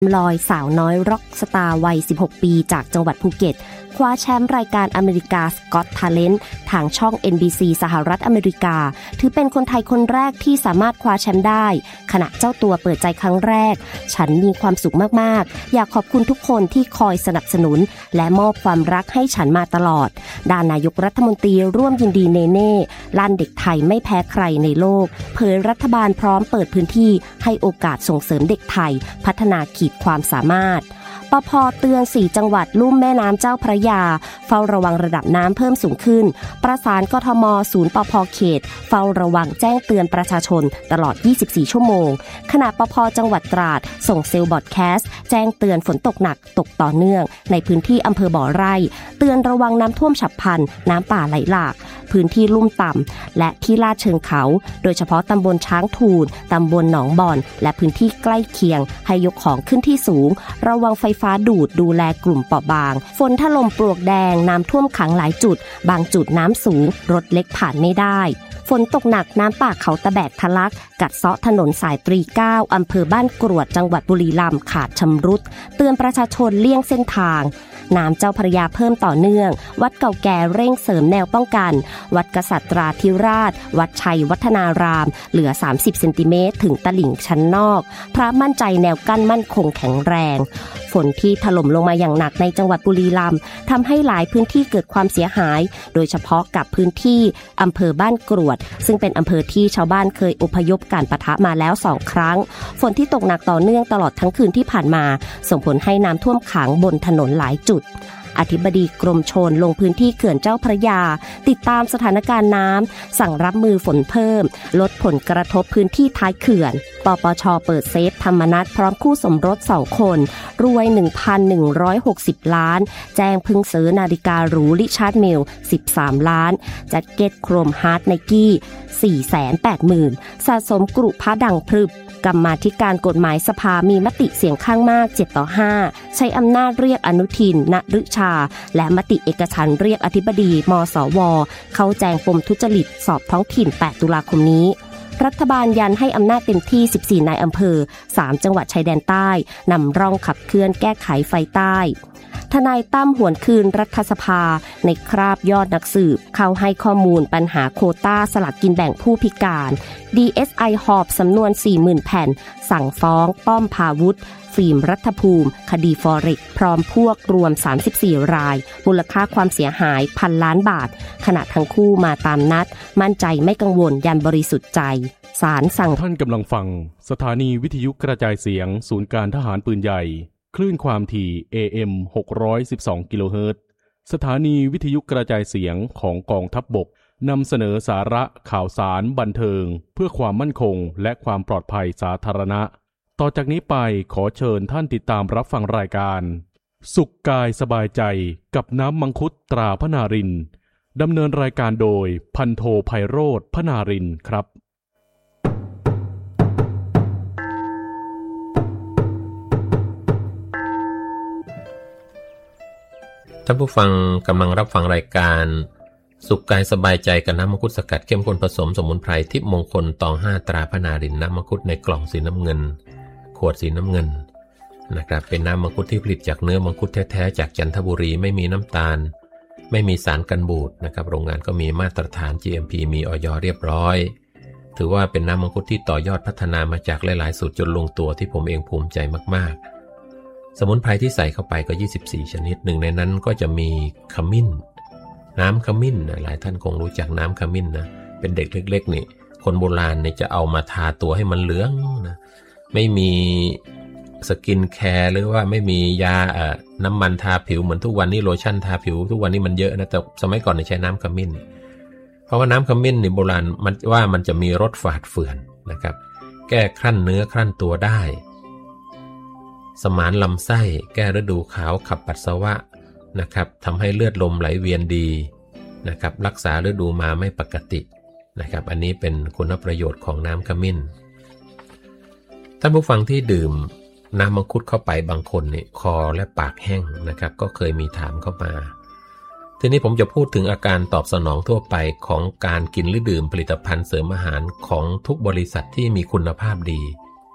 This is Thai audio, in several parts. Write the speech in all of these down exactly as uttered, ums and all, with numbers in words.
ลอยสาวน้อยร็อกสตาร์วัยสิบหกปีจากจังหวัดภูเก็ตคว้าแชมป์รายการอเมริกา Got Talent ทางช่อง เอ็น บี ซี สหรัฐอเมริกาถือเป็นคนไทยคนแรกที่สามารถคว้าแชมป์ได้ขณะเจ้าตัวเปิดใจครั้งแรกฉันมีความสุขมากๆอยากขอบคุณทุกคนที่คอยสนับสนุนและมอบความรักให้ฉันมาตลอดด้านนายกรัฐมนตรีร่วมยินดีเนเน่ลั่นเด็กไทยไม่แพ้ใครในโลกเผยรัฐบาลพร้อมเปิดพื้นที่ให้โอกาสส่งเสริมเด็กไทยพัฒนาขีดความสามารถปภ.เตือนสี่จังหวัดลุ่มแม่น้ำเจ้าพระยาเฝ้าระวังระดับน้ำเพิ่มสูงขึ้นประสานกทม.ศูนย์ปภ.เขตเฝ้าระวังแจ้งเตือนประชาชนตลอดยี่สิบสี่ชั่วโมงขณะปภ.จังหวัดตราดส่งเซลล์บอดแคสต์แจ้งเตือนฝนตกหนักตกต่อเนื่องในพื้นที่อำเภอบ่อไร่เตือนระวังน้ำท่วมฉับพลันน้ำป่าไหลหลากพื้นที่ลุ่มต่ำและที่ลาดเชิงเขาโดยเฉพาะตำบลช้างทูลตำบลหนองบ่อนและพื้นที่ใกล้เคียงให้ยกของขึ้นที่สูงระวังไฟฟ้าดูดดูแลกลุ่มเปราะบางฝนถล่มปลวกแดงน้ำท่วมขังหลายจุดบางจุดน้ำสูงรถเล็กผ่านไม่ได้ฝนตกหนักน้ำป่าเขาตะแบกทะลักกัดเซาะถนนสายตรีเก้าอำเภอบ้านกรวดจังหวัดบุรีรัมย์ขาดชำรุดเตือนประชาชนเลี่ยงเส้นทางน้ำเจ้าพระยาเพิ่มต่อเนื่องวัดเก่าแก่เร่งเสริมแนวป้องกันวัดกษัตราธิราชวัดชัยวัฒนารามเหลือสามสิบเซนติเมตรถึงตลิ่งชั้นนอกพระมั่นใจแนวกั้นมั่นคงแข็งแรงฝนที่ถล่มลงมาอย่างหนักในจังหวัดบุรีรัมย์ทำให้หลายพื้นที่เกิดความเสียหายโดยเฉพาะกับพื้นที่อำเภอบ้านกรวดซึ่งเป็นอำเภอที่ชาวบ้านเคยอพยพการปะทะมาแล้วสองครั้งฝนที่ตกหนักต่อเนื่องตลอดทั้งคืนที่ผ่านมาส่งผลให้น้ำท่วมขังบนถนนหลายจุดอธิบดีกรมชลลงพื้นที่เขื่อนเจ้าพระยาติดตามสถานการณ์น้ำสั่งรับมือฝนเพิ่มลดผลกระทบพื้นที่ท้ายเขื่อนปปช.เปิดเซฟธรรมนัสพร้อมคู่สมรสสองคนรวย หนึ่งพันหนึ่งร้อยหกสิบ ล้านแจ้งพึงซื้อนาฬิกาหรูริชาร์ดมิลสิบสามล้านแจ็คเก็ตโครมฮาร์ดไนกี้ สี่แสนแปดหมื่น สะสมกรุพระดังพรึบกรรมาธิการกฎหมายสภามีมติเสียงข้างมากเจ็ดต่อห้าใช้อำนาจเรียกอนุทินณฤชาและมติเอกฉันท์เรียกอธิบดีมสวเข้าแจงปมทุจริตสอบท้องถิ่นแปดตุลาคมนี้รัฐบาลยันให้อำนาจเต็มที่สิบสี่นายอำเภอสามจังหวัดชายแดนใต้นำร่องขับเคลื่อนแก้ไขไฟใต้ทนายตั้มหวนคืนรัฐสภาในคราบยอดนักสืบเข้าให้ข้อมูลปัญหาโควต้าสลากกินแบ่งผู้พิการ ดี เอส ไอ หอบสำนวน สี่หมื่น แผ่นสั่งฟ้องป้อมพาวุฒิฟิล์มรัฐภูมิคดีฟอเร็กซ์พร้อมพวกรวมสามสิบสี่รายมูลค่าความเสียหายพันล้านบาทขณะทั้งคู่มาตามนัดมั่นใจไม่กังวลยันบริสุทธิ์ใจศาลสั่งท่านกำลังฟังสถานีวิทยุกระจายเสียงศูนย์การทหารปืนใหญ่คลื่นความถี่ เอ เอ็ม หกร้อยสิบสอง กิโลเฮิรตซ์สถานีวิทยุกระจายเสียงของกองทัพบกนำเสนอสาระข่าวสารบันเทิงเพื่อความมั่นคงและความปลอดภัยสาธารณะต่อจากนี้ไปขอเชิญท่านติดตามรับฟังรายการสุขกายสบายใจกับน้ำมังคุดตราพนารินดำเนินรายการโดยพันโทไพโรจน์พนารินครับท่านผู้ฟังกำลังรับฟังรายการสุขกายสบายใจกับน้ำมังคุดสกัดเข้มข้นผสมสมุนไพรทิพย์มงคลตองห้าตราพนารินน้ำมังคุดในกล่องสีน้ำเงินขวดสีน้ำเงินนะครับเป็นน้ำมังคุดที่ผลิตจากเนื้อมังคุดแท้ๆจากจันทบุรีไม่มีน้ำตาลไม่มีสารกันบูดนะครับโรงงานก็มีมาตรฐาน จี เอ็ม พี มีอย.เรียบร้อยถือว่าเป็นน้ำมังคุดที่ต่อยอดพัฒนามาจากหลายๆสูตรจนลงตัวที่ผมเองภูมิใจมากๆสมุนไพรที่ใส่เข้าไปก็ยี่สิบสี่ชนิดหนึ่งในนั้นก็จะมีขมิ้นน้ำขมิ้นนะหลายท่านคงรู้จักน้ำขมิ้นนะเป็นเด็กเล็กๆนี่คนโบราณเนี่ยจะเอามาทาตัวให้มันเหลืองนะไม่มีสกินแคร์หรือว่าไม่มียาเอ่อน้ำมันทาผิวเหมือนทุกวันนี้โลชั่นทาผิวทุกวันนี้มันเยอะนะแต่สมัยก่อนเนี่ยใช้น้ำขมิ้นเพราะว่าน้ำขมิ้นนี่โบราณมันว่ามันจะมีรสฝาดเฝื่อนนะครับแก้ครั่นเนื้อครั่นตัวได้สมานลำไส้แก้ฤดูขาวขับปัสสาวะนะครับทำให้เลือดลมไหลเวียนดีนะครับรักษาฤดูมาไม่ปกตินะครับอันนี้เป็นคุณประโยชน์ของน้ำขมิ้นท่านผู้ฟังที่ดื่มน้ำมังคุดเข้าไปบางคนเนี่ยคอและปากแห้งนะครับก็เคยมีถามเข้ามาทีนี้ผมจะพูดถึงอาการตอบสนองทั่วไปของการกินหรือดื่มผลิตภัณฑ์เสริมอาหารของทุกบริษัทที่มีคุณภาพดี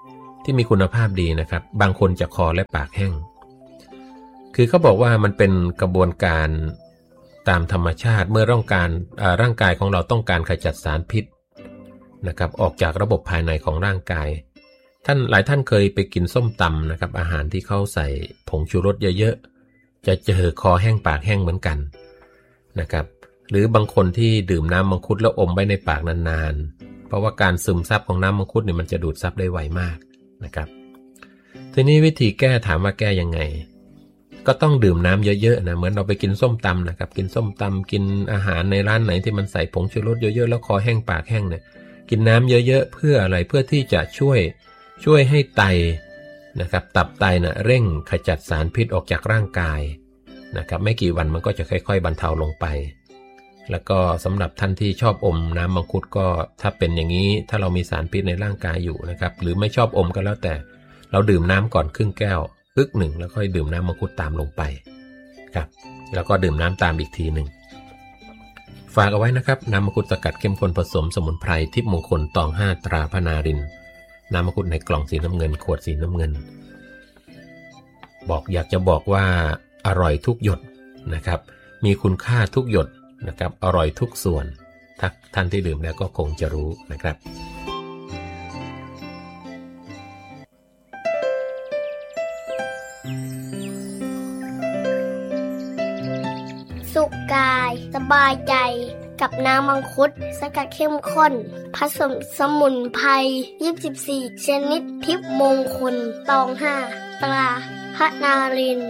ที่มีคุณภาพดีนะครับบางคนจะคอและปากแห้งคือเขาบอกว่ามันเป็นกระบวนการตามธรรมชาติเมื่อร่างกายร่างกายของเราต้องการขจัดสารพิษนะครับออกจากระบบภายในของร่างกายท่านหลายท่านเคยไปกินส้มตำนะครับอาหารที่เขาใส่ผงชูรสเยอะๆจะเจอคอแห้งปากแห้งเหมือนกันนะครับหรือบางคนที่ดื่มน้ำมังคุดแล้วอมไว้ในปากนานๆเพราะว่าการซึมซับของน้ำมังคุดเนี่ยมันจะดูดซับได้ไวมากนะครับทีนี้วิธีแก้ถามว่าแก้ยังไงก็ต้องดื่มน้ำเยอะๆนะเหมือนเราไปกินส้มตำนะครับกินส้มตำกินอาหารในร้านไหนที่มันใส่ผงชูรสเยอะๆแล้วคอแห้งปากแห้งเนี่ยกินน้ำเยอะๆเพื่ออะไรเพื่อที่จะช่วยช่วยให้ไตนะครับตับไตนะเร่งขจัดสารพิษออกจากร่างกายนะครับไม่กี่วันมันก็จะค่อยๆบรรเทาลงไปแล้วก็สำหรับท่านที่ชอบอมน้ำมังคุดก็ถ้าเป็นอย่างนี้ถ้าเรามีสารพิษในร่างกายอยู่นะครับหรือไม่ชอบอมก็แล้วแต่เราดื่มน้ำก่อนครึ่งแก้วอึกหนึ่งแล้วค่อยดื่มน้ำมังคุดตามลงไปครับแล้วก็ดื่มน้ำตามอีกทีหนึ่งฝากเอาไว้นะครับน้ำมังคุดสกัดเข้มข้นผสมสมุนไพรทิพย์มงคลตองห้าตราพนารินน้ำมังคุดในกล่องสีน้ำเงินขวดสีน้ำเงินบอกอยากจะบอกว่าอร่อยทุกหยดนะครับมีคุณค่าทุกหยดนะครับอร่อยทุกส่วนถ้าท่านที่ดื่มแล้วก็คงจะรู้นะครับสุขกายสบายใจกับน้ำมังคุดสกัดเข้มข้นผสมสมุนไพรยี่สิบสี่ชนิดทิพย์มงคลตองห้าตราพนาริน